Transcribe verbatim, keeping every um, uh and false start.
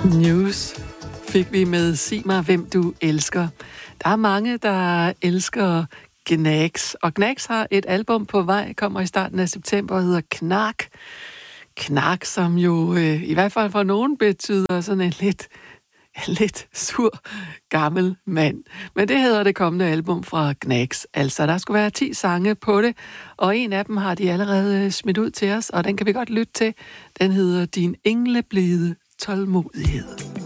News fik vi med Sig mig, hvem du elsker. Der er mange, der elsker Gnags, og Gnags har et album på vej, kommer i starten af september og hedder Knak. Knak, som jo øh, i hvert fald for nogen betyder sådan en lidt, en lidt sur gammel mand. Men det hedder det kommende album fra Gnags. Altså, der skulle være ti sange på det, og en af dem har de allerede smidt ud til os, og den kan vi godt lytte til. Den hedder Din engleblide tålmodighed.